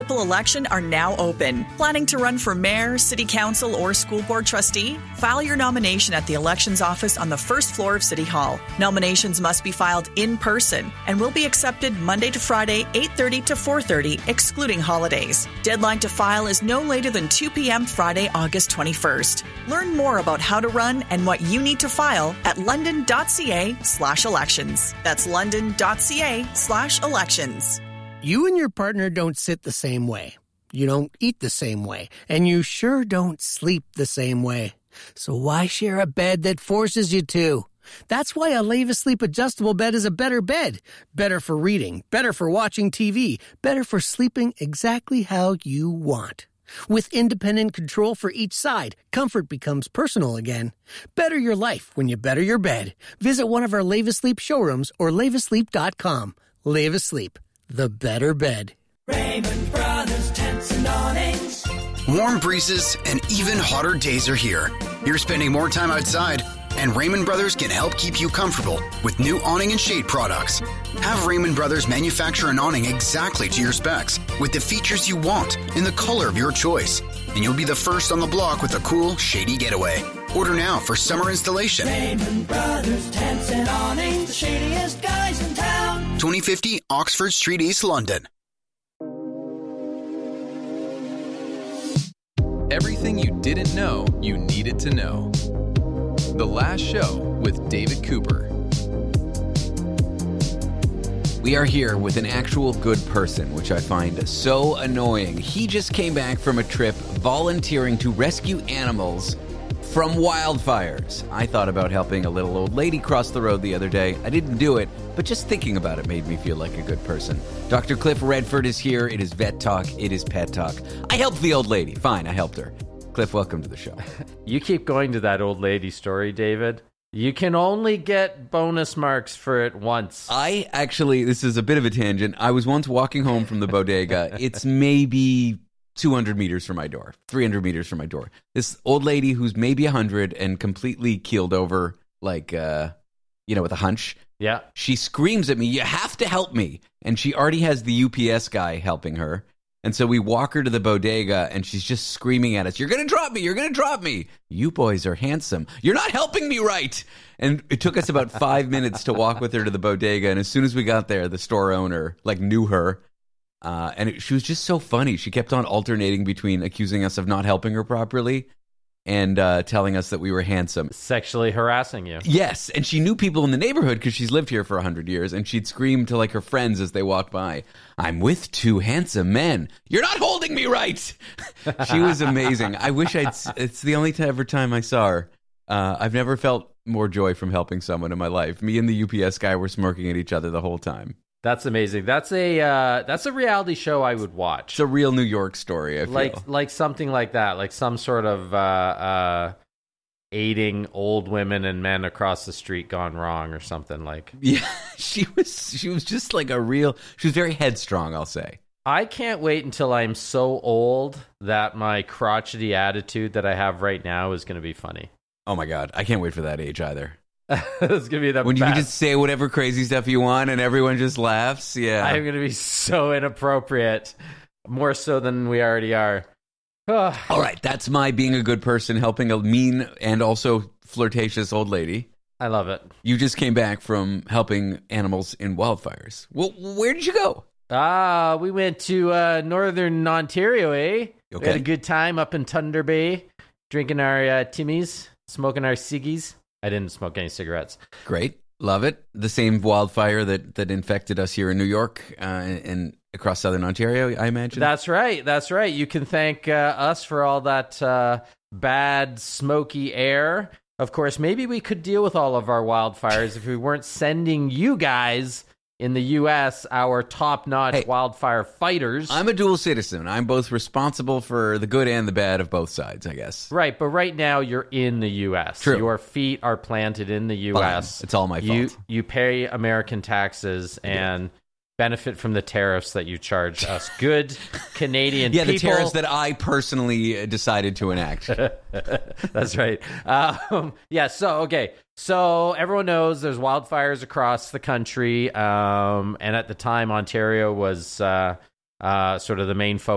election are now open. Planning to run for mayor, city council, or school board trustee? File your nomination at the elections office on the first floor of City Hall. Nominations must be filed in person and will be accepted Monday to Friday, 8:30 to 4:30, excluding holidays. Deadline to file is no later than 2 p.m. Friday, August 21st. Learn more about how to run and what you need to file at london.ca/elections. That's london.ca/elections. You and your partner don't sit the same way. You don't eat the same way. And you sure don't sleep the same way. So why share a bed that forces you to? That's why a Leva Sleep adjustable bed is a better bed. Better for reading, better for watching TV, better for sleeping exactly how you want. With independent control for each side, comfort becomes personal again. Better your life when you better your bed. Visit one of our Leva Sleep showrooms or levasleep.com. Leva Sleep, the better bed. Raymond Brothers Tents and Awnings. Warm breezes and even hotter days are here. You're spending more time outside, and Raymond Brothers can help keep you comfortable with new awning and shade products. Have Raymond Brothers manufacture an awning exactly to your specs with the features you want in the color of your choice, and you'll be the first on the block with a cool, shady getaway. Order now for summer installation. Raymond Brothers Tents and Awnings, the shadiest guys in town. 2050 Oxford Street, East London. Everything you didn't know you needed to know. The Last Show with David Cooper. We are here with an actual good person, which I find so annoying. He just came back from a trip volunteering to rescue animals from wildfires. I thought about helping a little old lady cross the road the other day. I didn't do it, but just thinking about it made me feel like a good person. Dr. Cliff Redford is here. It is Vet Talk. It is Pet Talk. I helped the old lady. Fine, I helped her. Cliff, welcome to the show. You keep going to that old lady story, David. You can only get bonus marks for it once. This is a bit of a tangent. I was once walking home from the bodega. It's maybe 200 meters from my door, 300 meters from my door. This old lady who's maybe 100 and completely keeled over, like, with a hunch. Yeah. She screams at me, "You have to help me." And she already has the UPS guy helping her. And so we walk her to the bodega, and she's just screaming at us, "You're going to drop me! You're going to drop me! You boys are handsome. You're not helping me right!" And it took us about 5 minutes to walk with her to the bodega, and as soon as we got there, the store owner, knew her. She was just so funny. She kept on alternating between accusing us of not helping her properly and telling us that we were handsome. Sexually harassing you. Yes, and she knew people in the neighborhood because she's lived here for 100 years, and she'd scream to her friends as they walked by, "I'm with two handsome men. You're not holding me right!" She was amazing. I wish it's the only time I saw her. I've never felt more joy from helping someone in my life. Me and the UPS guy were smirking at each other the whole time. That's amazing. That's a reality show I would watch. It's a real New York story, I feel. Like something like that, like some sort of aiding old women and men across the street gone wrong or something like. Yeah, she was just like she was very headstrong, I'll say. I can't wait until I'm so old that my crotchety attitude that I have right now is going to be funny. Oh my God, I can't wait for that age either. It's gonna be the when best. You can just say whatever crazy stuff you want and everyone just laughs. Yeah, I'm gonna be so inappropriate, more so than we already are. All right, that's my being a good person, helping a mean and also flirtatious old lady. I love it. You just came back from helping animals in wildfires. Well, where did you go? We went to northern Ontario. Okay. We had a good time up in Thunder Bay, drinking our Timmies, smoking our ciggies. I didn't smoke any cigarettes. Great. Love it. The same wildfire that infected us here in New York and across southern Ontario, I imagine. That's right. You can thank us for all that bad, smoky air. Of course, maybe we could deal with all of our wildfires if we weren't sending you guys in the U.S., our top-notch wildfire fighters. I'm a dual citizen. I'm both responsible for the good and the bad of both sides, I guess. Right, but right now you're in the U.S. True. Your feet are planted in the U.S. Fine. It's all my fault. You pay American taxes and benefit from the tariffs that you charge us. Good Canadian people. Yeah, the tariffs that I personally decided to enact. That's right. So everyone knows there's wildfires across the country, and at the time, Ontario was sort of the main focus